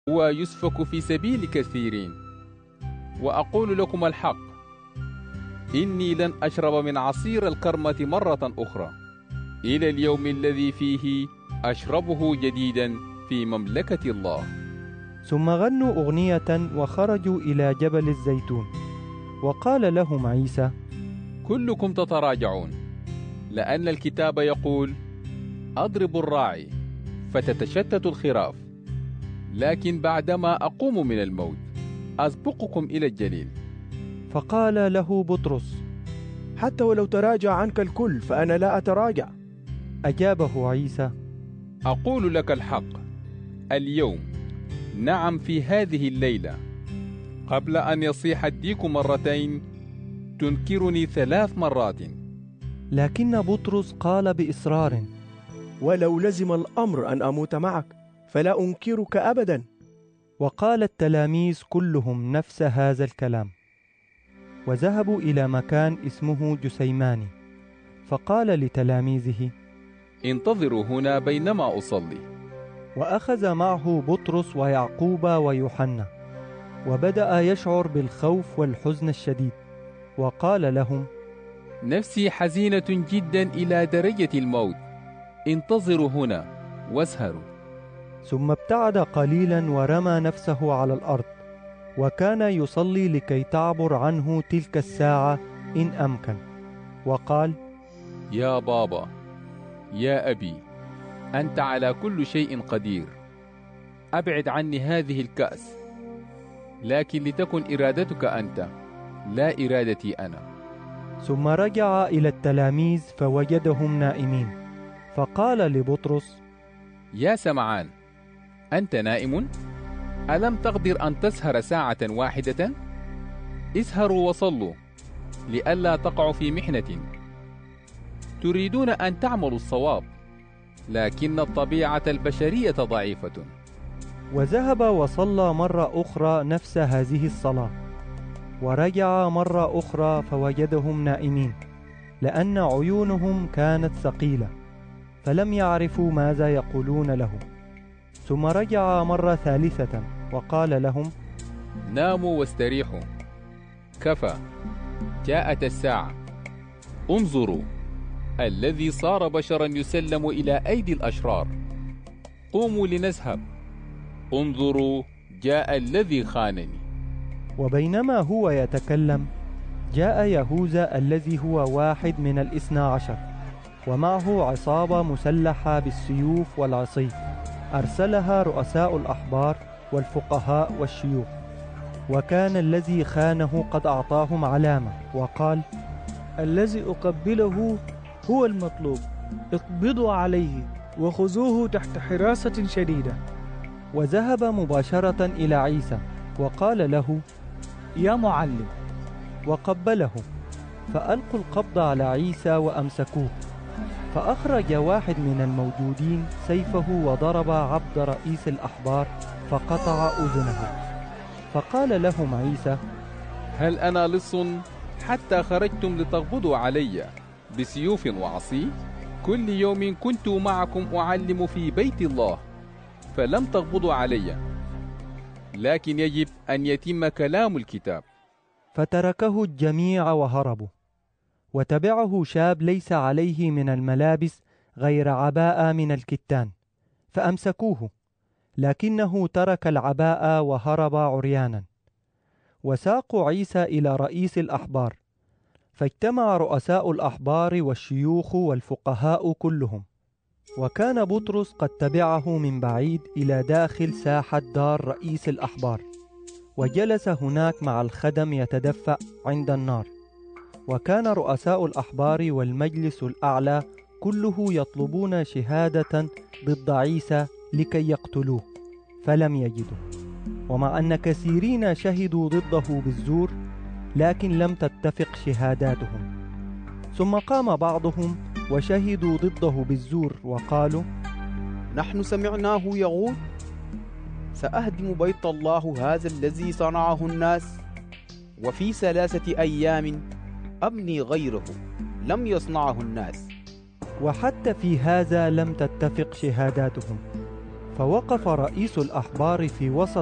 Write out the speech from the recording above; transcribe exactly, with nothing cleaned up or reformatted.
ويسفك في سبيل كثيرين. وأقول لكم الحق، إني لن أشرب من عصير الكرمة مرة أخرى إلى اليوم الذي فيه أشربه جديدا في مملكة الله. ثم غنوا أغنية وخرجوا إلى جبل الزيتون. وقال لهم عيسى: كلكم تتراجعون، لأن الكتاب يقول: أضرب الراعي فتتشتت الخراف، لكن بعدما أقوم من الموت أسبقكم إلى الجليل. فقال له بطرس: حتى ولو تراجع عنك الكل فأنا لا أتراجع. أجابه عيسى: أقول لك الحق، اليوم، نعم في هذه الليلة، قبل أن يصيح الديك مرتين تنكرني ثلاث مرات. لكن بطرس قال بإصرار: ولو لزم الأمر أن أموت معك فلا أنكرك أبدا. وقال التلاميذ كلهم نفس هذا الكلام. وذهبوا إلى مكان اسمه جسيماني، فقال لتلاميذه: انتظروا هنا بينما أصلي. وأخذ معه بطرس ويعقوب ويوحنا، وبدأ يشعر بالخوف والحزن الشديد، وقال لهم: نفسي حزينة جدا إلى درجة الموت، انتظروا هنا واسهروا. ثم ابتعد قليلا ورمى نفسه على الأرض، وكان يصلي لكي تعبر عنه تلك الساعة إن أمكن، وقال: يا بابا، يا أبي، أنت على كل شيء قدير، أبعد عني هذه الكأس، لكن لتكن إرادتك أنت لا إرادتي أنا. ثم رجع إلى التلاميذ فوجدهم نائمين، فقال لبطرس: يا سمعان، أنت نائم؟ ألم تقدر أن تسهر ساعة واحدة؟ اسهروا وصلوا لئلا تقعوا في محنة. تريدون أن تعملوا الصواب، لكن الطبيعة البشرية ضعيفة. وذهب وصلى مرة أخرى نفس هذه الصلاة، ورجع مرة أخرى فوجدهم نائمين، لأن عيونهم كانت ثقيلة، فلم يعرفوا ماذا يقولون له. ثم رجع مرة ثالثة وقال لهم: ناموا واستريحوا، كفى، جاءت الساعة. انظروا، الذي صار بشرا يسلم إلى أيدي الأشرار. قوموا لنذهب، انظروا، جاء الذي خانني. وبينما هو يتكلم، جاء يهوذا الذي هو واحد من الاثنى عشر، ومعه عصابة مسلحة بالسيوف والعصي، أرسلها رؤساء الأحبار والفقهاء والشيوخ. وكان الذي خانه قد أعطاهم علامة، وقال: الذي أقبله هو المطلوب، اقبضوا عليه وخذوه تحت حراسة شديدة. وذهب مباشرة إلى عيسى وقال له: يا معلم، وقبله. فألقوا القبض على عيسى وأمسكوه. فأخرج واحد من الموجودين سيفه وضرب عبد رئيس الأحبار فقطع أذنه. فقال لهم عيسى: هل أنا لص حتى خرجتم لتقبضوا علي بسيوف وعصي؟ كل يوم كنت معكم أعلم في بيت الله فلم تقبضوا علي، لكن يجب أن يتم كلام الكتاب. فتركه الجميع وهربوا. وتبعه شاب ليس عليه من الملابس غير عباءة من الكتان، فأمسكوه، لكنه ترك العباءة وهرب عريانا. وساقوا عيسى إلى رئيس الأحبار، فاجتمع رؤساء الأحبار والشيوخ والفقهاء كلهم. وكان بطرس قد تبعه من بعيد إلى داخل ساحة دار رئيس الأحبار، وجلس هناك مع الخدم يتدفأ عند النار. وكان رؤساء الأحبار والمجلس الأعلى كله يطلبون شهادة ضد عيسى لكي يقتلوه، فلم يجدوا. ومع أن كثيرين شهدوا ضده بالزور، لكن لم تتفق شهاداتهم. ثم قام بعضهم وشهدوا ضده بالزور وقالوا: نحن سمعناه يقول: سأهدم بيت الله هذا الذي صنعه الناس، وفي ثلاثة أيام أبني غيره لم يصنعه الناس. وحتى في هذا لم تتفق شهاداتهم. فوقف رئيس الأحبار في وسط